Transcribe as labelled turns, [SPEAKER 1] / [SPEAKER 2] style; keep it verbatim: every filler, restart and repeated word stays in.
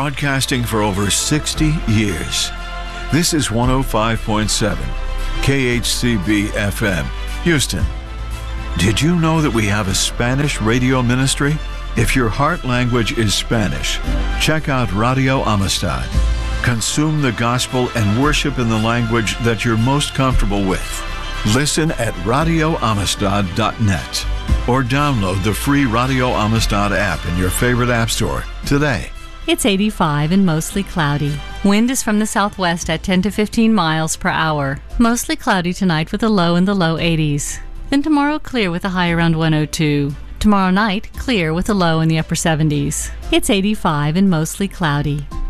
[SPEAKER 1] broadcasting for over sixty years. This is one oh five point seven K H C B F M, Houston. Did you know that we have a Spanish radio ministry? If your heart language is Spanish, check out Radio Amistad. Consume the gospel and worship in the language that you're most comfortable with. Listen at radio amistad dot net or download the free Radio Amistad app in your favorite app store today.
[SPEAKER 2] It's eighty-five and mostly cloudy. Wind is from the southwest at ten to fifteen miles per hour. Mostly cloudy tonight with a low in the low eighties. Then tomorrow clear with a high around one oh two. Tomorrow night clear with a low in the upper seventies. It's eighty-five and mostly cloudy.